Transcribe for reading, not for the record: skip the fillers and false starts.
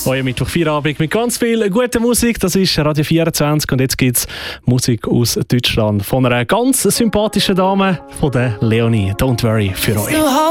Euer Mittwoch Feierabend mit ganz viel guter Musik. Das ist Radio 24 und jetzt gibt es Musik aus Deutschland von einer ganz sympathischen Dame, von der Leonie. Don't worry für euch.